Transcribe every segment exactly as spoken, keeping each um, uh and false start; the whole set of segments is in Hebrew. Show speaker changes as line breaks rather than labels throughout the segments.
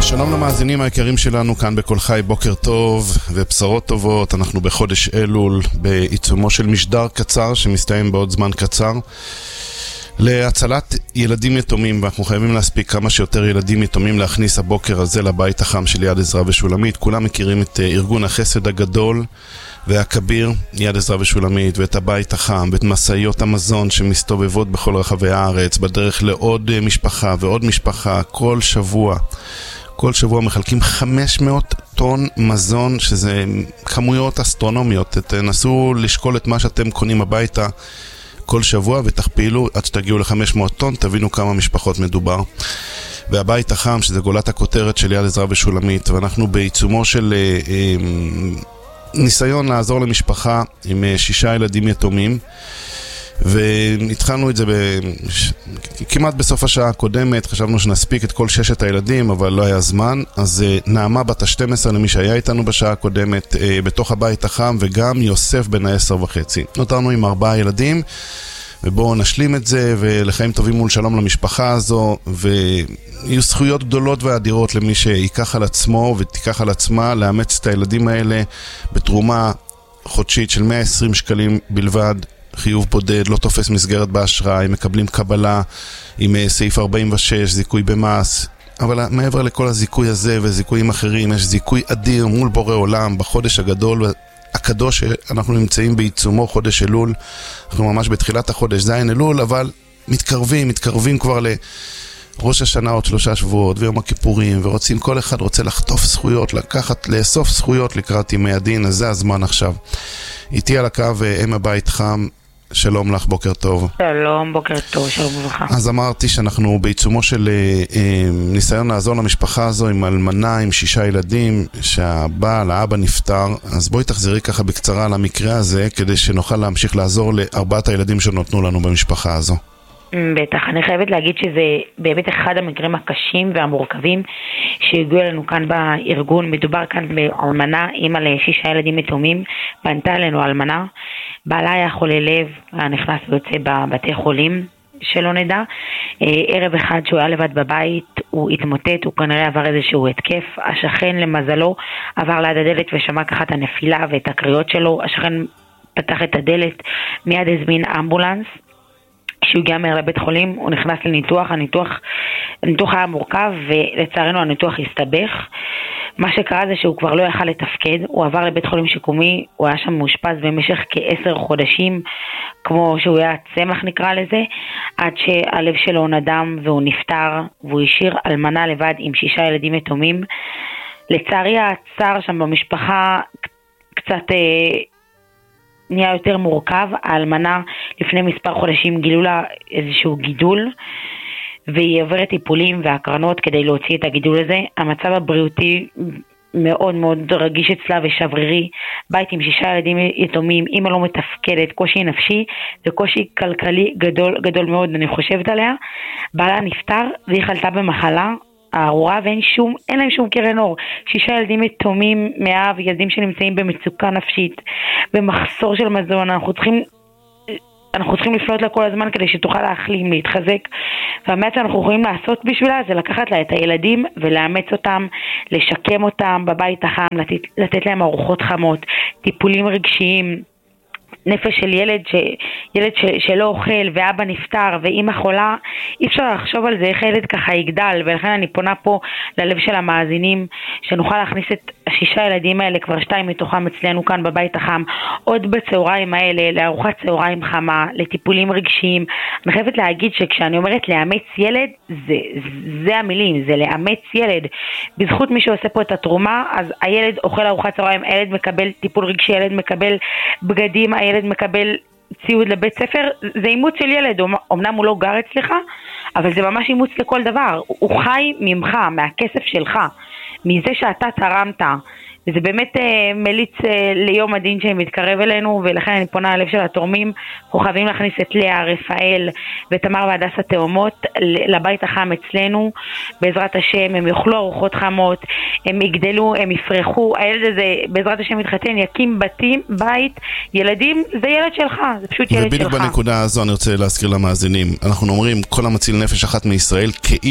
שלום למאזינים היקרים שלנו כאן בכל חי, בוקר טוב ובשורות טובות. אנחנו בחודש אלול בעיצומו של משדר קצר שמסתיים בעוד זמן קצר להצלת ילדים יתומים, ואנחנו חייבים להספיק כמה שיותר ילדים יתומים להכניס הבוקר הזה לבית החם של יד עזרא ושולמית. כולם מכירים את ארגון החסד הגדול והכביר יד עזרא ושולמית, ואת הבית החם ואת מסעיות המזון שמסתובבות בכל רחבי הארץ בדרך לעוד משפחה ועוד משפחה. כל שבוע כל שבוע מחלקים חמש מאות טון מזון, שזה כמויות אסטרונומיות. תנסו לשקול את מה שאתם קונים הביתה כל שבוע ותכפילו עד שתגיעו ל-חמש מאות טון, תבינו כמה משפחות מדובר. והבית החם, שזה גולת הכותרת של יד עזרא ושולמית, ואנחנו בעיצומו של אה, אה, ניסיון לעזור למשפחה עם אה, שישה ילדים יתומים, והתחלנו את זה ב... כמעט בסוף השעה הקודמת. חשבנו שנספיק את כל ששת הילדים, אבל לא היה זמן. אז נעמה בת ה-שתים עשרה, למי שהיה איתנו בשעה הקודמת בתוך הבית החם, וגם יוסף בן ה-עשר וחצי. נותרנו עם ארבעה ילדים, ובואו נשלים את זה, ולחיים טובים מול שלום למשפחה הזו, ויהיו זכויות גדולות ואדירות למי שיקח על עצמו ותיקח על עצמה לאמץ את הילדים האלה בתרומה חודשית של מאה ועשרים שקלים בלבד, חיוב בודד, לא תופס מסגרת באשראי, מקבלים קבלה עם סעיף ארבעים ושש, זיכוי במס. אבל מעבר לכל הזיכוי הזה וזיכויים אחרים, יש זיכוי אדיר מול בורא עולם בחודש הגדול הקדוש שאנחנו נמצאים בעיצומו, חודש אלול. אנחנו ממש בתחילת החודש זין אלול, אבל מתקרבים, מתקרבים כבר לראש השנה עוד שלושה שבועות ויום הכיפורים, ורוצים, כל אחד רוצה לחטוף זכויות, לקחת, לאסוף זכויות לקראת ימי הדין. אז זה הזמן עכשיו. איתי על הקו אם הבית חם, שלום לך, בוקר טוב.
שלום, בוקר טוב, שלום וברכה.
אז אמרתי שאנחנו בעיצומו של אה, אה, ניסיון לעזור למשפחה הזו עם אלמנה, עם שישה ילדים, שהבעל, האבא נפטר. אז בואי תחזרי ככה בקצרה על המקרה הזה, כדי שנוכל להמשיך לעזור לארבעת הילדים שנותנו לנו במשפחה הזו.
בטח, אני חייבת להגיד שזה באמת אחד המקרים הקשים והמורכבים שהגיעו לנו כאן בארגון. מדובר כאן באלמנה, אמא לשישה ילדים יתומים, פנתה אלינו אלמנה, בעלה היה חולה לב, נכנס ויוצא בבתי חולים, שלא נדע. ערב אחד שהוא היה לבד בבית, הוא התמוטט, הוא כנראה עבר איזשהו התקף. השכן למזלו עבר ליד הדלת ושמע ככה את הנפילה ואת הקריאות שלו. השכן פתח את הדלת, מיד הזמין אמבולנס. כשהוא הגיע מהר לבית חולים, הוא נכנס לניתוח. הניתוח, הניתוח היה מורכב, ולצערנו הניתוח הסתבך. מה שקרה זה שהוא כבר לא יכל לתפקד, הוא עבר לבית חולים שיקומי, הוא היה שם מאושפז במשך כעשר חודשים, כמו שהוא היה צמח נקרא לזה, עד שהלב שלו נדם והוא נפטר, והוא השאיר אלמנה לבד עם שישה ילדים יתומים. לצערי הצער שם במשפחה קצת אה, נהיה יותר מורכב. האלמנה לפני מספר חודשים גילו לה איזשהו גידול, והיא עוברת טיפולים והקרנות כדי להוציא את הגידול הזה. המצב הבריאותי מאוד מאוד רגיש אצלה ושברירי. בית עם שישה ילדים יתומים, אמא לא מתפקדת, קושי נפשי וקושי כלכלי גדול גדול מאוד, אני חושבת עליה. בעלה נפטר והיא חלתה במחלה ארורה, ואין שום, אין להם שום קרן אור. שישה ילדים יתומים מאב, ילדים שנמצאים במצוקה נפשית, במחסור של מזון. אנחנו צריכים אנחנו צריכים לפנות לה כל הזמן כדי שתוכל להחלים, להתחזק. והמעט שאנחנו יכולים לעשות בשבילה זה לקחת לה את הילדים ולאמץ אותם, לשקם אותם בבית החם, לתת, לתת להם ארוחות חמות, טיפולים רגשיים. נפש של ילד, ש... ילד ש... שלא אוכל ואבא נפטר ואמא חולה, אי אפשר לחשוב על זה איך הילד ככה יגדל. ולכן אני פונה פה ללב של המאזינים, שנוכל להכניס את השישה ילדים האלה, כבר שתיים מתוכם אצלנו כאן בבית החם, עוד בצהריים האלה, לארוחת צהריים חמה, לטיפולים רגשיים. אני חייבת להגיד שכשאני אומרת לאמץ ילד, זה, זה המילים, זה לאמץ ילד. בזכות מי שעושה פה את התרומה, אז הילד אוכל ארוחת צהריים, הילד מקבל טיפול רגשי, הילד מקבל בגדים, הילד מקבל ציוד לבית ספר. זה אימוץ של ילד, אמנם הוא לא גר אצלך, אבל זה ממש אימוץ לכל דבר. הוא חי ממך, מהכסף שלך, מזה שאתה תרמת. וזה באמת אה, מליץ אה, ליום הדין שמתקרב אלינו, ולכן אני פונה ללב של התורמים. אנחנו חייבים להכניס את לאה, רפאל ותמר והדס התאומות לבית החם אצלנו. בעזרת השם הם יאכלו ארוחות חמות, הם יגדלו, הם יפרחו. הילד הזה בעזרת השם מתחתן, יקים בתים, בית. ילדים זה ילד שלך, זה פשוט ילד שלך.
ובדיוק בנקודה הזו אני רוצה להזכיר למאזינים, אנחנו אומרים כל המציל נפש אחת מישראל כאילו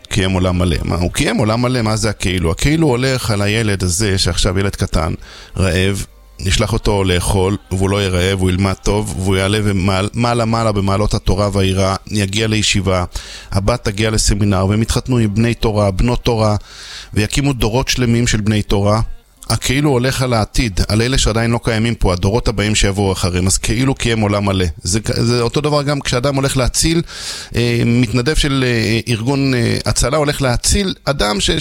קיים עולם מלא. מה, הוא קיים עולם מלא, מה זה הכאילו? הכאילו הולך על הילד הזה, שעכשיו ילד קטן, רעב, נשלח אותו לאכול, והוא לא ירעב, הוא ילמד טוב, והוא יעלה ומעלה מעלה במעלות התורה והעירה, יגיע לישיבה, הבת תגיע לסמינר, והם יתחתנו עם בני תורה, בנות תורה, ויקימו דורות שלמים של בני תורה. הכאילו הולך על העתיד, על אלה שעדיין לא קיימים פה, הדורות הבאים שיבואו אחריהם, אז כאילו קיים עולם מלא. זה, זה אותו דבר גם כשאדם הולך להציל, אה, מתנדב של אה, ארגון אה, הצלה הולך להציל אדם ש,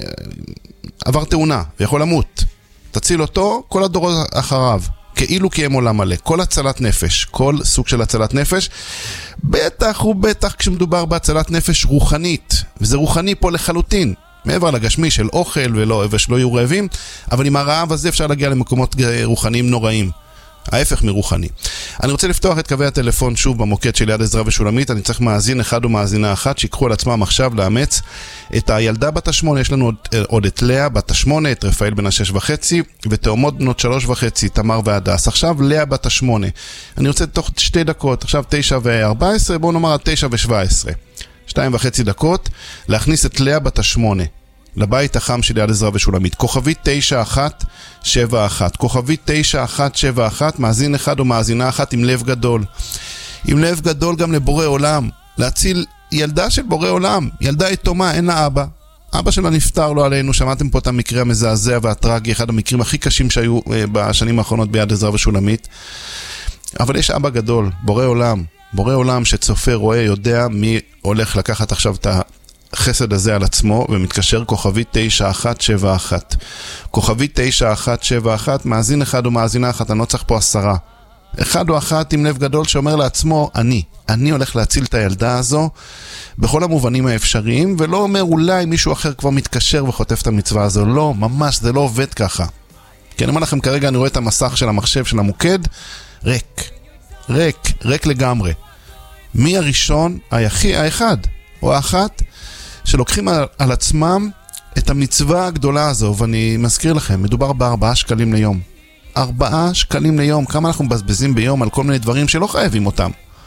שעבר תאונה ויכול למות. תציל אותו, כל הדורות אחריו. כאילו קיים עולם מלא. כל הצלת נפש, כל סוג של הצלת נפש, בטח ובטח כשמדובר בהצלת נפש רוחנית, וזה רוחני פה לחלוטין. מעבר לגשמי של אוכל ולא, ושלא יהיו רעבים, אבל עם הרעב הזה אפשר להגיע למקומות רוחניים נוראים. ההפך מרוחני. אני רוצה לפתוח את קווי הטלפון שוב במוקד של יד עזרא ושולמית. אני צריך מאזין אחד או מאזינה אחת שיקחו על עצמם עכשיו לאמץ את הילדה בת השמונה. יש לנו עוד, עוד את לאה בת השמונה, את רפאל בן השש וחצי, ותאומות בנות שלוש וחצי, תמר והדס. עכשיו לאה בת השמונה. אני רוצה תוך שתי דקות, עכשיו תשע וארבע עשרה, בואו נאמר תשע ושבע עשרה. שתיים וחצי דקות, להכניס את לאה בת השמונה לבית החם של יד עזרא ושולמית. כוכבית תשע אחת שבע אחת. כוכבית תשע אחת שבע אחת, מאזין אחד או מאזינה אחת עם לב גדול. עם לב גדול גם לבורא עולם. להציל ילדה של בורא עולם. ילדה יתומה, אין לה אבא. אבא שלה נפטר לו עלינו. שמעתם פה את המקרה המזעזע והטרגי, אחד המקרים הכי קשים שהיו בשנים האחרונות ביד עזרא ושולמית. אבל יש אבא גדול, בורא עולם. בורא עולם שצופה, רואה, יודע מי הולך לקחת עכשיו את החסד הזה על עצמו, ומתקשר כוכבית תשע אחת שבע אחת. כוכבית תשע אחת שבע אחת, מאזין אחד או מאזינה אחת, אני לא צריך פה עשרה. אחד או אחת עם לב גדול שאומר לעצמו, אני, אני הולך להציל את הילדה הזו, בכל המובנים האפשריים, ולא אומר אולי מישהו אחר כבר מתקשר וחוטף את המצווה הזו. לא, ממש, זה לא עובד ככה. כי אני אומר לכם כרגע, אני רואה את המסך של המחשב של המוקד, ריק. ריק, ריק לגמרי. מי הראשון, היחיד, האחד או האחת שלוקחים על, על עצמם את המצווה הגדולה הזו, ואני מזכיר לכם, מדובר בארבעה שקלים ליום. ארבעה שקלים ליום, כמה אנחנו מבזבזים ביום על כל מיני דברים שלא חייבים אותם.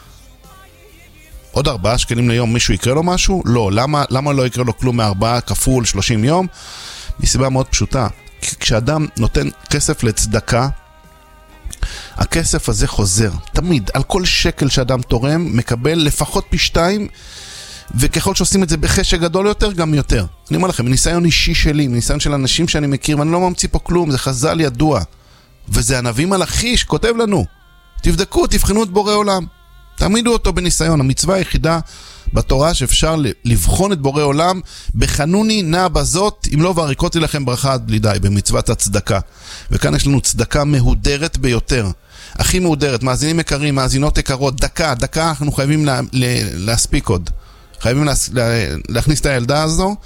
עוד ארבעה שקלים ליום, מישהו יקרה לו משהו? לא, למה, למה לא יקרה לו כלום מארבעה כפול שלושים יום? מסיבה מאוד פשוטה. כשאדם נותן כסף לצדקה, הכסף הזה חוזר, תמיד, על כל שקל שאדם תורם, מקבל לפחות פי שתיים, וככל שעושים את זה בחשק גדול יותר, גם יותר. אני אומר לכם, מניסיון אישי שלי, מניסיון של אנשים שאני מכיר, ואני לא ממציא פה כלום, זה חז"ל ידוע. וזה הנביא מלאכי שכותב לנו, תבדקו, תבחנו את בורא עולם. תעמידו אותו בניסיון. המצווה היחידה בתורה שאפשר לבחון את בורא עולם, בחנוני נע בזאת, אם לא ועריקותי לכם ברכה עד בלי די, במצוות הצדקה. וכאן יש לנו צדקה מהודרת ביותר. הכי מהודרת, מאזינים יקרים, מאזינות יקרות, דקה, דקה אנחנו חייבים לה, לה, להספיק עוד. חייבים לה, לה, להכניס את הילדה הזו.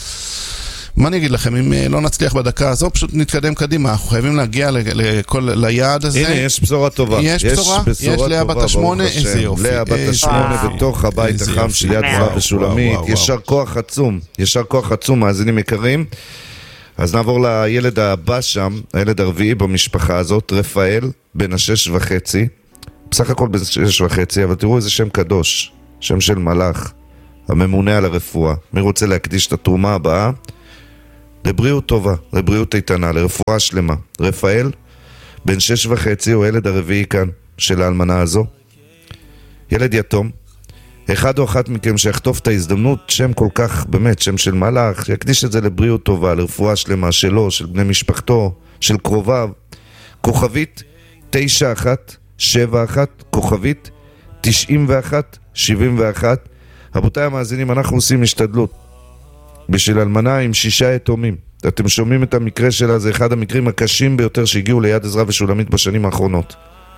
מה אני אגיד לכם, אם לא נצליח בדקה הזו, פשוט נתקדם קדימה, אנחנו חייבים להגיע לכל, ליעד הזה.
הנה, יש בשורה טובה.
יש בשורה, יש לאה בת השמונה, איזה יופי.
לאה בת השמונה בתוך הבית החם של יד עזרא ושולמית, ישר כוח עצום, ישר כוח עצום, מאזינים יקרים. אז נעבור לילד הבא שם, הילד הרביעי במשפחה הזאת, רפאל, בן השש וחצי, בסך הכל בן שש וחצי, אבל תראו איזה שם קדוש, שם של מלאך, הממונה על הרפואה. מי רוצה להקדיש את התרומה הבאה? לבריאות טובה, לבריאות איתנה, לרפואה שלמה. רפאל, בן שש וחצי, הוא הילד הרביעי כאן של האלמנה הזו. ילד יתום. אחד או אחת מכם שיחטוף את ההזדמנות, שם כל כך, באמת, שם של מלאך, שיקדיש את זה לבריאות טובה, לרפואה שלמה שלו, של בני משפחתו, של קרוביו. כוכבית תשע אחת שבע אחת, כוכבית תשעים ואחת שבעים ואחת. רבותיי המאזינים, אנחנו עושים השתדלות בשביל אלמנה עם שישה יתומים. אתם שומעים את המקרה שלה, זה אחד המקרים הקשים ביותר שהגיעו ליד עזרא ושולמית בשנים האחרונות.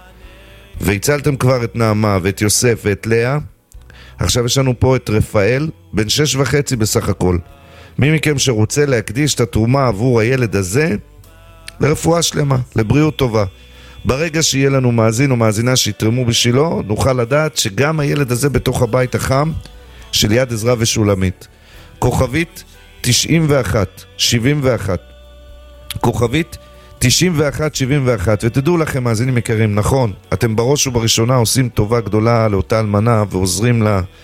והצלתם כבר את נעמה ואת יוסף ואת לאה. עכשיו יש לנו פה את רפאל, בן שש וחצי בסך הכל. מי מכם שרוצה להקדיש את התרומה עבור הילד הזה, לרפואה שלמה, לבריאות טובה. ברגע שיהיה לנו מאזין או מאזינה שיתרמו בשבילו, נוכל לדעת שגם הילד הזה בתוך הבית החם של יד עזרא ושולמית. כוכבית תשעים ואחת שבעים ואחת. כוכבית תשעים ואחת שבעים ואחת. ותדעו לכם מאזינים יקרים, נכון, אתם בראש ובראשונה עושים טובה גדולה לאותה אלמנה ועוזרים לה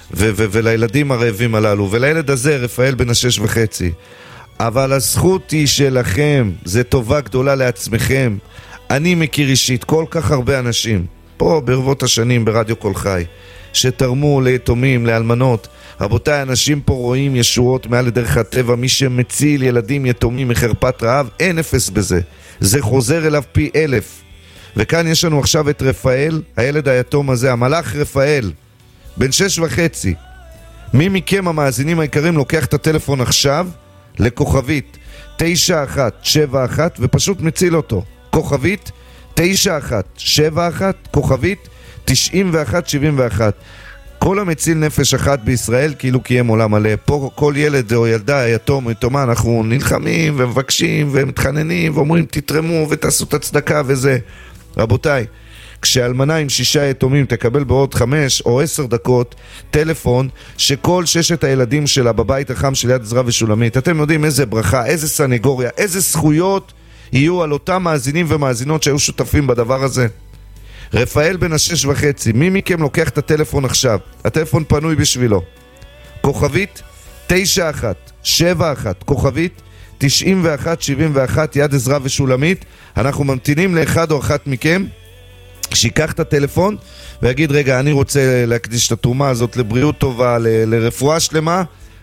ו- ו- ולילדים הרעבים הללו, ולילד הזה, רפאל בן השש וחצי. אבל הזכות היא שלכם, זה טובה גדולה לעצמכם. אני מכיר אישית כל כך הרבה אנשים, פה ברבות השנים ברדיו כל חי, שתרמו ליתומים, לאלמנות. רבותיי, אנשים פה רואים ישועות מעל לדרך הטבע. מי שמציל ילדים יתומים מחרפת רעב, אין אפס בזה. זה חוזר אליו פי אלף. וכאן יש לנו עכשיו את רפאל, הילד היתום הזה, המלאך רפאל, בן שש וחצי. מי מכם המאזינים העיקרים לוקח את הטלפון עכשיו לכוכבית תשע אחת שבע אחת ופשוט מציל אותו? כוכבית תשע אחת שבע אחת, כוכבית תשעים ואחת שבעים ואחת. כל המציל נפש אחת בישראל כאילו קיים עולם מלא. פה כל ילד או ילדה, יתום או יתומה, אנחנו נלחמים ומבקשים ומתחננים ואומרים תתרמו ותעשו את הצדקה וזה. רבותיי, כשאלמנה עם שישה יתומים תקבל בעוד חמש או עשר דקות טלפון שכל ששת הילדים שלה בבית החם של יד עזרא ושולמית, אתם יודעים איזה ברכה, איזה סנגוריה, איזה זכויות יהיו על אותם מאזינים ומאזינות שהיו שותפים בדבר הזה. רפאל בן השש וחצי, מי מכם לוקח את הטלפון עכשיו? הטלפון פנוי בשבילו. כוכבית תשע אחת שבע אחת, כוכבית תשעים ואחת שבעים ואחת, יד עזרא ושולמית. אנחנו ממתינים לאחד או אחת מכם שיקח את הטלפון ויגיד, רגע, אני רוצה להקדיש את התרומה הזאת לבריאות טובה, ל- לרפואה שלמה,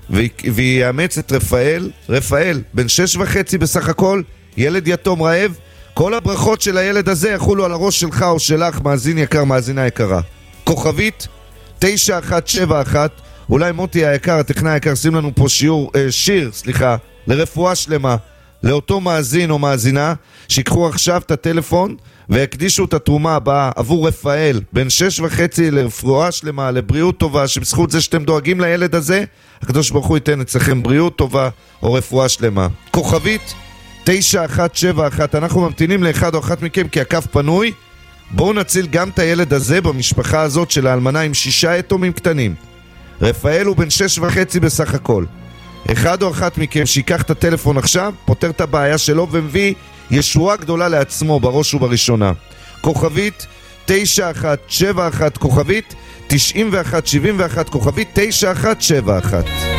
ויאמץ את רפאל. רפאל בן שש וחצי בסך הכל, ילד יתום רעב. כל הברכות של הילד הזה יחולו על הראש שלך או שלך, מאזין יקר, מאזינה יקרה. כוכבית תשע אחת שבע אחת. אולי מוטי היקר, הטכנאי היקר, שים לנו פה שיעור, אה, שיר, סליחה, לרפואה שלמה לאותו מאזין או מאזינה שיקחו עכשיו את הטלפון ויקדישו את התרומה הבאה עבור רפאל בן שש וחצי, לרפואה שלמה, לבריאות טובה, שבזכות זה שאתם דואגים לילד הזה, הקדוש ברוך הוא ייתן אצלכם בריאות טובה או רפואה שלמה. כוכבית תשע אחת שבע אחת. אנחנו ממתינים לאחד או אחת מכם כי הקו פנוי. בואו נציל גם את הילד הזה במשפחה הזאת של האלמנה עם שישה יתומים קטנים. רפאל הוא בן שש וחצי בסך הכל. אחד או אחת מכם שיקח את הטלפון עכשיו, פותר את הבעיה שלו ומביא ישועה גדולה לעצמו בראש ובראשונה. כוכבית תשע אחת שבע אחת, כוכבית תשעים ואחת שבעים ואחת, כוכבית תשע אחת שבע אחת.